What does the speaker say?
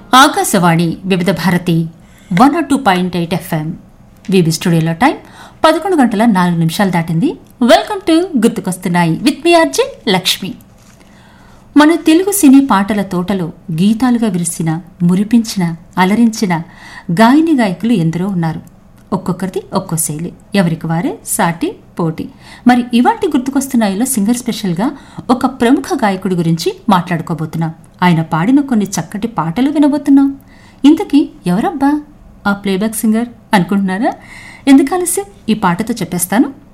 ఆకాశవాణి వివిధ భారతి 102.8 FM వివి స్టూడియోలో time 11:04 దాటింది. వెల్కమ్ టు గుర్తుకొస్తున్నాయి విత్ మీ ఆర్జే లక్ష్మి. మన తెలుగు సినీ పాటల తోటలో గీతాలుగా విరిసిన, మురిపించిన, అలరించిన గాయని గాయకులు ఎందరో ఉన్నారు. ఒక్కొక్కరిది ఒక్కో శైలి, ఎవరికి వారే సాటి పోటీ. మరి ఇవాటి గుర్తుకొస్తున్నాయిలో సింగర్ స్పెషల్గా ఒక ప్రముఖ గాయకుడి గురించి మాట్లాడుకోబోతున్నాం. ఆయన పాడిన కొన్ని చక్కటి పాటలు వినబోతున్నాం. ఇంతకీ ఎవరబ్బా ఆ ప్లేబ్యాక్ సింగర్ అనుకుంటున్నారా? ఎందుకు ఆలస్యం, ఈ పాటతో చెప్పేస్తాను.